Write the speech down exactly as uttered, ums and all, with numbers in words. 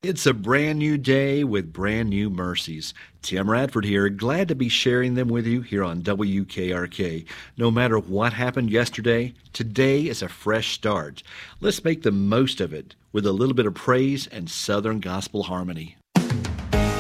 It's a brand new day with brand new mercies. Tim Radford here, glad to be sharing them with you here on W K R K. No matter what happened yesterday, today is a fresh start. Let's make the most of it with a little bit of praise and Southern gospel harmony.